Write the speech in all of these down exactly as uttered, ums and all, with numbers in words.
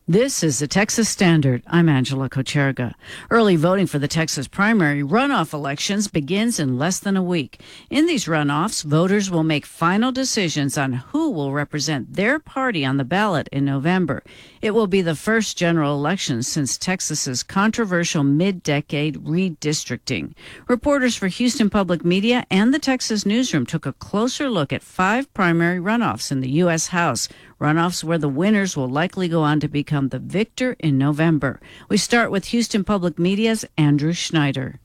This is the Texas Standard. I'm Angela Kocherga. Early voting for the Texas primary runoff elections begins in less than a week. In these runoffs, voters will make final decisions on who will represent their party on the ballot in November. It will be the first general election since Texas's controversial mid-decade redistricting. Reporters for Houston Public Media and the Texas Newsroom took a closer look at five primary runoffs in the U S House. Runoffs where the winners will likely go on to become the victor in November. We start with Houston Public Media's Andrew Schneider.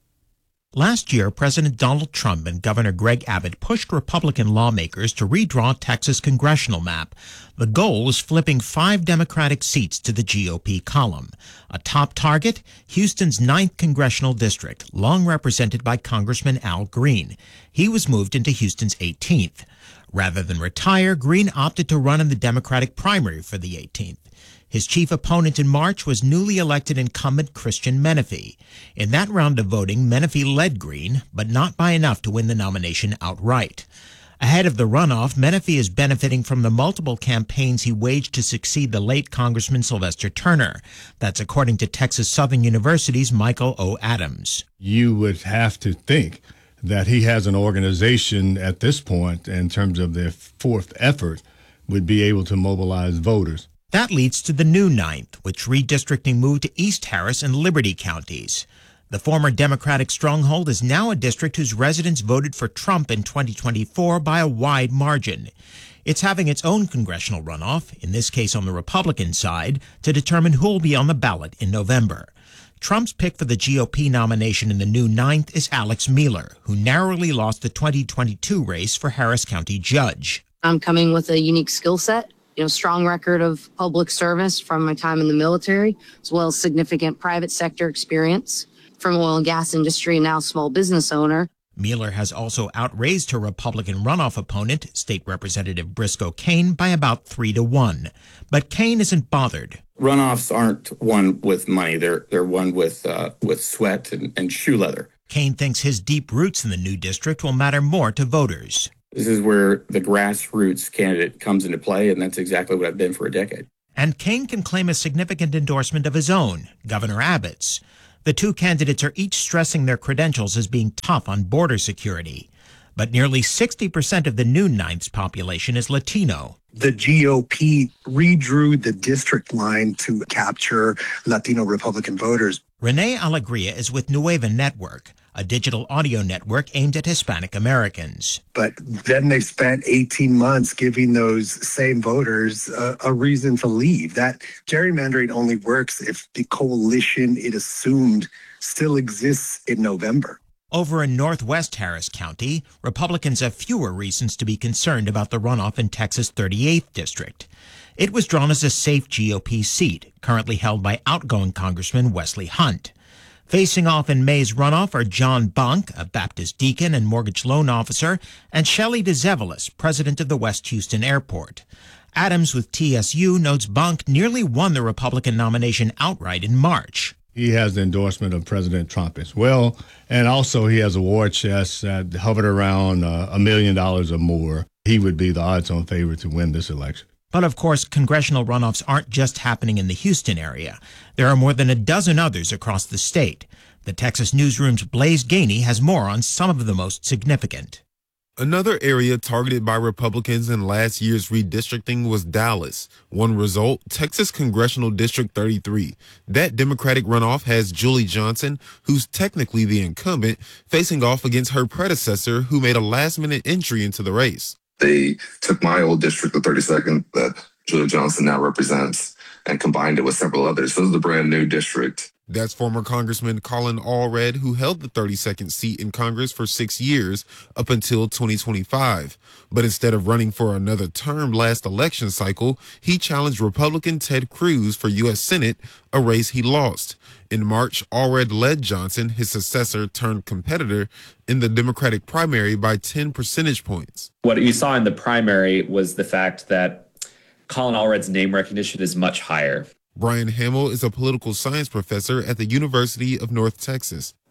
Last year, President Donald Trump and Governor Greg Abbott pushed Republican lawmakers to redraw Texas' congressional map. The goal was flipping five Democratic seats to the G O P column. A top target, Houston's ninth congressional district, long represented by Congressman Al Green. He was moved into Houston's eighteenth. Rather than retire, Green opted to run in the Democratic primary for the eighteenth. His chief opponent in March was newly elected incumbent Christian Menefee. In that round of voting, Menefee led Green, but not by enough to win the nomination outright. Ahead of the runoff, Menefee is benefiting from the multiple campaigns he waged to succeed the late Congressman Sylvester Turner. That's according to Texas Southern University's Michael O. Adams. You would have to think that he has an organization at this point in terms of their fourth effort would be able to mobilize voters. That leads to the new ninth, which redistricting moved to East Harris and Liberty counties. The former Democratic stronghold is now a district whose residents voted for Trump in twenty twenty-four by a wide margin. It's having its own congressional runoff, in this case on the Republican side, to determine who will be on the ballot in November. Trump's pick for the G O P nomination in the new ninth is Alex Mueller, who narrowly lost the twenty twenty-two race for Harris County judge. I'm coming with a unique skill set, you know, strong record of public service from my time in the military, as well as significant private sector experience from oil and gas industry and now small business owner. Mueller has also outraised her Republican runoff opponent, State Representative Briscoe Cain, by about three to one. But Cain isn't bothered. Runoffs aren't won with money. They're they're won with uh, with sweat and, and shoe leather. Cain thinks his deep roots in the new district will matter more to voters. This is where the grassroots candidate comes into play, and that's exactly what I've been for a decade. And Cain can claim a significant endorsement of his own, Governor Abbott's. The two candidates are each stressing their credentials as being tough on border security. But nearly sixty percent of the new ninth's population is Latino. The G O P redrew the district line to capture Latino Republican voters. Renee Alegria is with Nueva Network, a digital audio network aimed at Hispanic Americans. But then they spent eighteen months giving those same voters a, a reason to leave. That gerrymandering only works if the coalition it assumed still exists in November. Over in northwest Harris County, Republicans have fewer reasons to be concerned about the runoff in Texas' thirty-eighth district. It was drawn as a safe G O P seat, currently held by outgoing Congressman Wesley Hunt. Facing off in May's runoff are John Bunk, a Baptist deacon and mortgage loan officer, and Shelley DeZevelis, president of the West Houston Airport. Adams with T S U notes Bunk nearly won the Republican nomination outright in March. He has the endorsement of President Trump as well, and also he has a war chest that hovered around uh, a million dollars or more. He would be the odds-on favorite to win this election. But of course, congressional runoffs aren't just happening in the Houston area. There are more than a dozen others across the state. The Texas Newsroom's Blaze Gainey has more on some of the most significant. Another area targeted by Republicans in last year's redistricting was Dallas. One result, Texas Congressional District thirty-three. That Democratic runoff has Julie Johnson, who's technically the incumbent, facing off against her predecessor, who made a last-minute entry into the race. They took my old district, the thirty-second, that Julie Johnson now represents, and combined it with several others. So this is a brand new district. That's former Congressman Colin Allred, who held the thirty-second seat in Congress for six years up until twenty twenty-five. But instead of running for another term last election cycle, he challenged Republican Ted Cruz for U S Senate, a race he lost. In March, Allred led Johnson, his successor turned competitor, in the Democratic primary by ten percentage points. What you saw in the primary was the fact that Colin Allred's name recognition is much higher. Brian Hamill is a political science professor at the University of North Texas.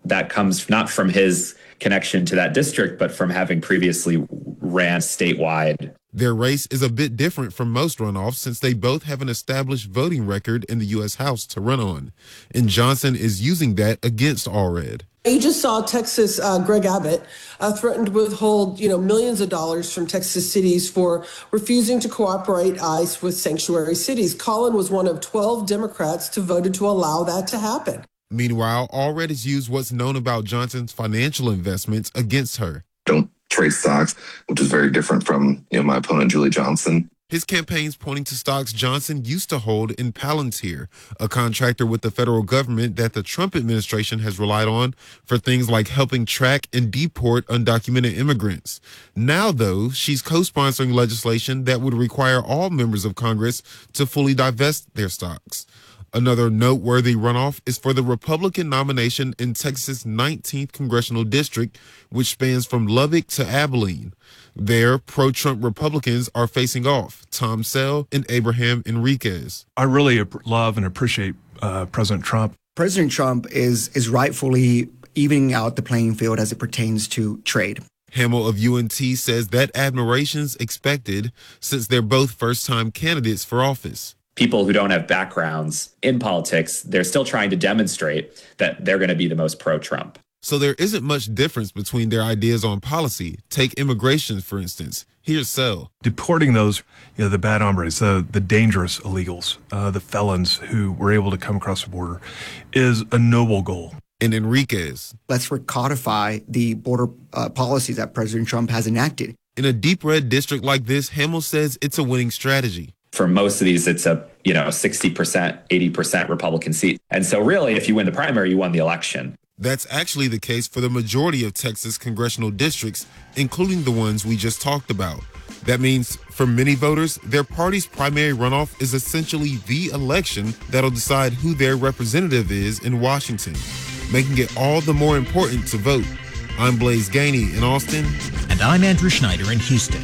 That comes not from his connection to that district, but from having previously ran statewide. Their race is a bit different from most runoffs since they both have an established voting record in the U S House to run on. And Johnson is using that against Allred. You just saw Texas, uh, Greg Abbott uh, threatened to withhold, you know, millions of dollars from Texas cities for refusing to cooperate ICE with sanctuary cities. Colin was one of twelve Democrats to voted to allow that to happen. Meanwhile, Allred has used what's known about Johnson's financial investments against her. Don't trade stocks, which is very different from, you know, my opponent, Julie Johnson. His campaign's pointing to stocks Johnson used to hold in Palantir, a contractor with the federal government that the Trump administration has relied on for things like helping track and deport undocumented immigrants. Now, though, she's co-sponsoring legislation that would require all members of Congress to fully divest their stocks. Another noteworthy runoff is for the Republican nomination in Texas' nineteenth congressional district, which spans from Lubbock to Abilene. There, pro-Trump Republicans are facing off, Tom Sell and Abraham Enriquez. I really love and appreciate uh, President Trump. President Trump is is rightfully evening out the playing field as it pertains to trade. Hamill of U N T says that admiration's expected since they're both first-time candidates for office. People who don't have backgrounds in politics, they're still trying to demonstrate that they're going to be the most pro-Trump. So there isn't much difference between their ideas on policy. Take immigration, for instance. Here's Sell. Deporting those, you know, the bad hombres, the, the dangerous illegals, uh, the felons who were able to come across the border is a noble goal. And Enriquez. Let's recodify the border uh, policies that President Trump has enacted. In a deep red district like this, Hamill says it's a winning strategy. For most of these, it's a, you know, sixty percent, eighty percent Republican seat. And so really, if you win the primary, you won the election. That's actually the case for the majority of Texas congressional districts, including the ones we just talked about. That means for many voters, their party's primary runoff is essentially the election that'll decide who their representative is in Washington, making it all the more important to vote. I'm Blaise Gainey in Austin. And I'm Andrew Schneider in Houston.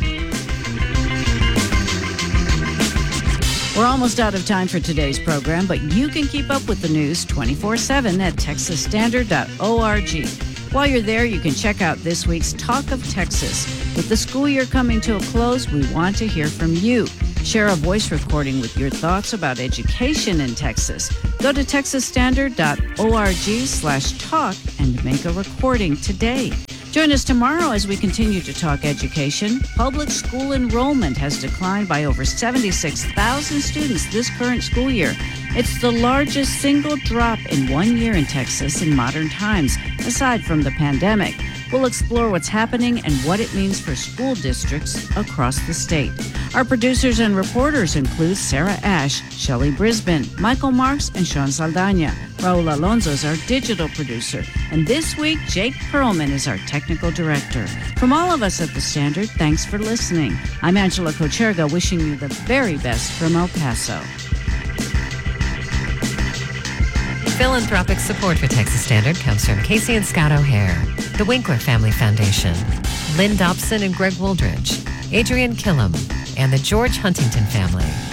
We're almost out of time for today's program, but you can keep up with the news twenty-four seven at texas standard dot org. While you're there, you can check out this week's Talk of Texas. With the school year coming to a close, we want to hear from you. Share a voice recording with your thoughts about education in Texas. Go to texas standard dot org slash talk and make a recording today. Join us tomorrow as we continue to talk education. Public school enrollment has declined by over seventy-six thousand students this current school year. It's the largest single drop in one year in Texas in modern times, aside from the pandemic. We'll explore what's happening and what it means for school districts across the state. Our producers and reporters include Sarah Ash, Shelley Brisbane, Michael Marks, and Sean Saldana. Raul Alonso is our digital producer. And this week, Jake Perlman is our technical director. From all of us at The Standard, thanks for listening. I'm Angela Kocherga, wishing you the very best from El Paso. Philanthropic support for Texas Standard comes from Casey and Scott O'Hare, the Winkler Family Foundation, Lynn Dobson and Greg Wooldridge, Adrian Killam, and the George Huntington family.